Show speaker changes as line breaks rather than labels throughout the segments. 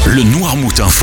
le Noirmout Info.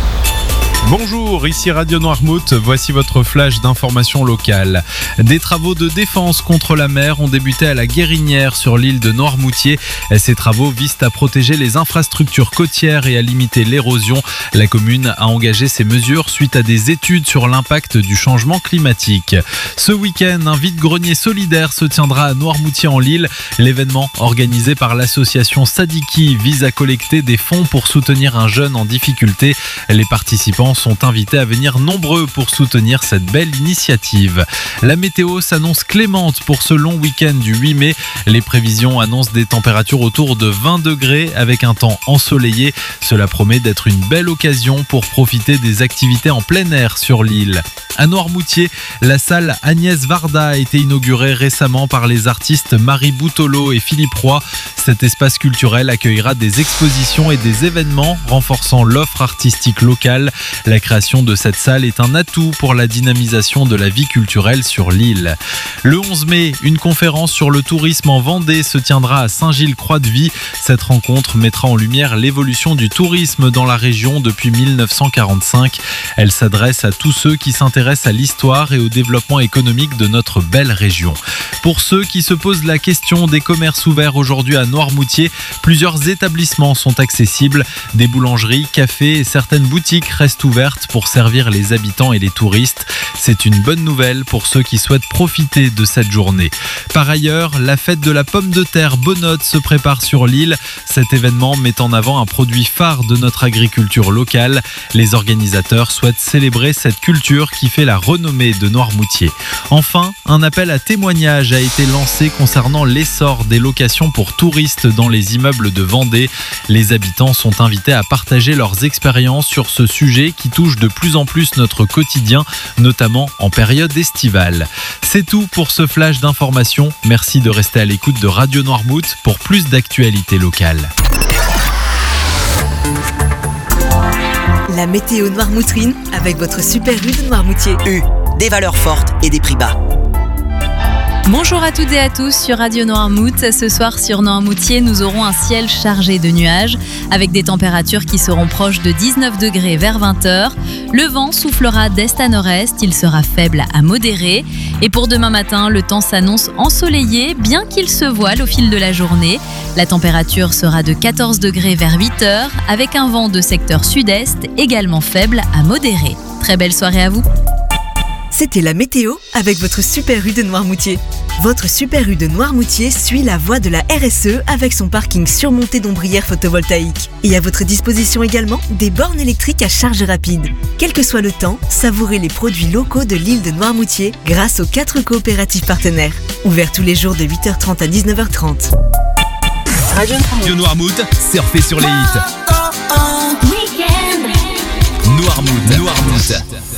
Bonjour, ici Radio Noirmout, voici votre flash d'information locale. Des travaux de défense contre la mer ont débuté à la Guérinière sur l'île de Noirmoutier. Ces travaux visent à protéger les infrastructures côtières et à limiter l'érosion. La commune a engagé ces mesures suite à des études sur l'impact du changement climatique. Ce week-end, un vide-grenier solidaire se tiendra à Noirmoutier-en-l'Île. L'événement organisé par l'association Sadiki vise à collecter des fonds pour soutenir un jeune en difficulté. Les participants sont invités à venir nombreux pour soutenir cette belle initiative. La météo s'annonce clémente pour ce long week-end du 8 mai. Les prévisions annoncent des températures autour de 20 degrés avec un temps ensoleillé. Cela promet d'être une belle occasion pour profiter des activités en plein air sur l'île. À Noirmoutier, la salle Agnès Varda a été inaugurée récemment par les artistes Marie Boutolo et Philippe Roy. Cet espace culturel accueillera des expositions et des événements renforçant l'offre artistique locale. La création de cette salle est un atout pour la dynamisation de la vie culturelle sur l'île. Le 11 mai, une conférence sur le tourisme en Vendée se tiendra à Saint-Gilles-Croix-de-Vie. Cette rencontre mettra en lumière l'évolution du tourisme dans la région depuis 1945. Elle s'adresse à tous ceux qui s'intéressent à l'histoire et au développement économique de notre belle région. Pour ceux qui se posent la question des commerces ouverts aujourd'hui à Noirmoutier, plusieurs établissements sont accessibles. Des boulangeries, cafés et certaines boutiques restent ouvertes pour servir les habitants et les touristes. C'est une bonne nouvelle pour ceux qui souhaitent profiter de cette journée. Par ailleurs, la fête de la pomme de terre Bonnotte se prépare sur l'île. Cet événement met en avant un produit phare de notre agriculture locale. Les organisateurs souhaitent célébrer cette culture qui fait la renommée de Noirmoutier. Enfin, un appel à témoignages a été lancé concernant l'essor des locations pour touristes dans les immeubles de Vendée. Les habitants sont invités à partager leurs expériences sur ce sujet qui touche de plus en plus notre quotidien, notamment en période estivale. C'est tout pour ce flash d'information. Merci de rester à l'écoute de Radio Noirmout pour plus d'actualités locales.
La météo noirmoutrine avec votre Super U de Noirmoutier.
U, des valeurs fortes et des prix bas.
Bonjour à toutes et à tous sur Radio Noirmout. Ce soir sur Noirmoutier, nous aurons un ciel chargé de nuages avec des températures qui seront proches de 19 degrés vers 20h. Le vent soufflera d'est à nord-est, il sera faible à modéré. Et pour demain matin, le temps s'annonce ensoleillé, bien qu'il se voile au fil de la journée. La température sera de 14 degrés vers 8h avec un vent de secteur sud-est également faible à modéré. Très belle soirée à vous.
C'était la météo avec votre Super U de Noirmoutier. Votre Super U de Noirmoutier suit la voie de la RSE avec son parking surmonté d'ombrières photovoltaïques. Et à votre disposition également des bornes électriques à charge rapide. Quel que soit le temps, savourez les produits locaux de l'île de Noirmoutier grâce aux 4 coopératives partenaires. Ouverts tous les jours de 8h30 à 19h30.
Radio Noirmout, surfez sur les hits. Noirmout.